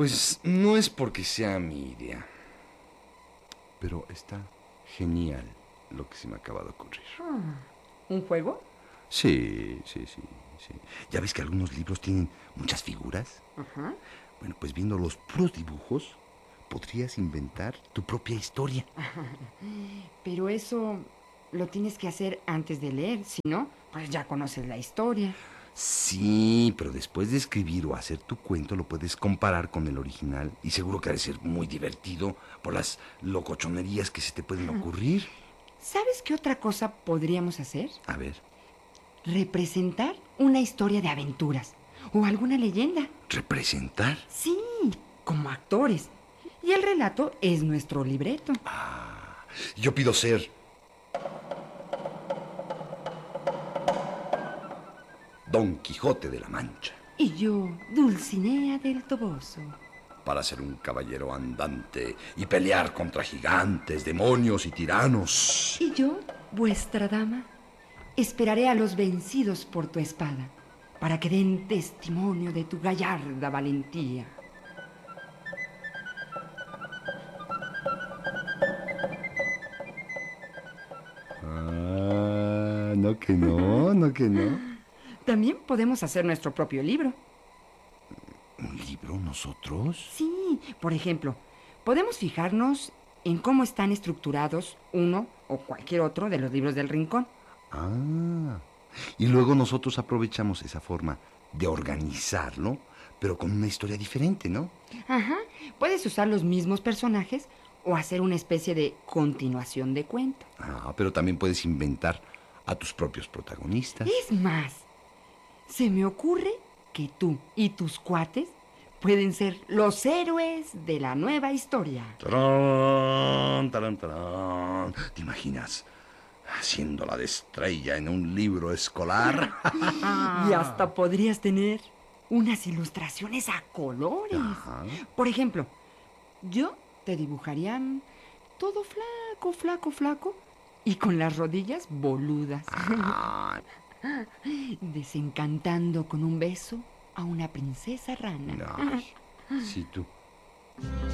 Pues no es porque sea mi idea, pero está genial lo que se me acaba de ocurrir. ¿Un juego? Sí. ¿Ya ves que algunos libros tienen muchas figuras? Ajá. Bueno, pues viendo los puros dibujos, podrías inventar tu propia historia. Pero eso lo tienes que hacer antes de leer, si no, pues ya conoces la historia. Sí, pero después de escribir o hacer tu cuento lo puedes comparar con el original y seguro que ha de ser muy divertido por las locochonerías que se te pueden ocurrir. ¿Sabes qué otra cosa podríamos hacer? A ver, Representar una historia de aventuras o alguna leyenda. ¿representar? Sí, como actores. Y el relato es nuestro libreto. Yo pido ser Don Quijote de la Mancha Y yo, Dulcinea del Toboso. para ser un caballero andante y pelear contra gigantes, demonios y tiranos. Y yo, vuestra dama, esperaré a los vencidos por tu espada, para que den testimonio de tu gallarda valentía. No que no, no que no. También podemos hacer nuestro propio libro. ¿Un libro nosotros? Sí, por ejemplo, podemos fijarnos en cómo están estructurados uno o cualquier otro de los libros del rincón. Y luego nosotros aprovechamos esa forma de organizarlo, pero con una historia diferente, ¿no? Ajá, puedes usar los mismos personajes o hacer una especie de continuación de cuento. Pero también puedes inventar a tus propios protagonistas. Es más, se me ocurre que tú y tus cuates pueden ser los héroes de la nueva historia. ¡Tarán, tarán, tarán! ¿Te imaginas haciéndola de estrella en un libro escolar? Y hasta podrías tener unas ilustraciones a colores. Ajá. Por ejemplo, yo te dibujaría todo flaco y con las rodillas boludas. Desencantando con un beso a una princesa rana. Ay, sí, tú.